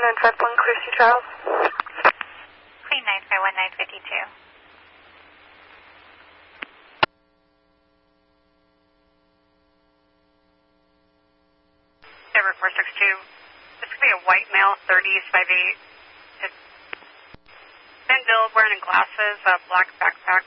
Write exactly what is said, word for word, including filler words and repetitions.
nine five one, Christy Charles. Queen nine five one, nine fifty-two. Denver four six two. This could be a white male, thirties, five eight. Thin build, wearing glasses, uh, black backpack.